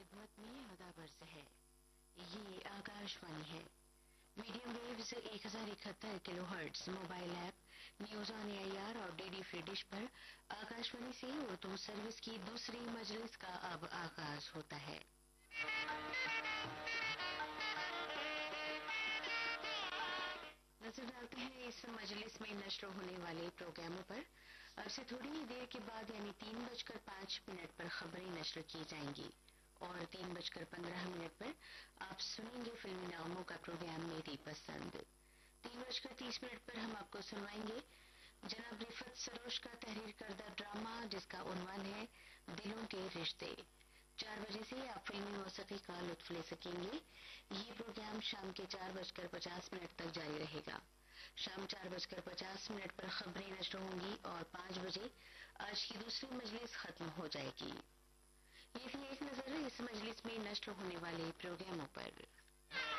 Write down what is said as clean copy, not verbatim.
خدمت میں ادا برس ہے. یہ آکاشوانی ہے. Medium views 1071 kilo hertz. Mobile app news on a are اور ڈی ڈی فری ڈش پر آکاشوانی سے اردو سروس کی دوسری مجلس کا اب آغاز ہوتا ہے. نظر ڈالتے ہیں اس مجلس میں نشر ہونے والے پروگراموں پر. اب سے تھوڑی ہی دیر کے بعد یعنی 3:05 پر خبریں نشر کی جائیں گی اور 3:15 پر آپ سنیں گے فلمی نغموں کا پروگرام میری پسند. 3:30 پر ہم آپ کو سنوائیں گے جناب رفت سروش کا تحریر کردہ ڈرامہ جس کا عنوان ہے دلوں کے رشتے. 4 بجے سے آپ فلمی موسیقی کا لطف لے سکیں گے. یہ پروگرام شام کے 4:50 تک جاری رہے گا. شام 4:50 پر خبریں نشر ہوں گی اور 5 بجے آج کی دوسری مجلس ختم ہو جائے گی. یہ تھی ایک نظر اس مجلس میں نشر ہونے والے پروگراموں پر.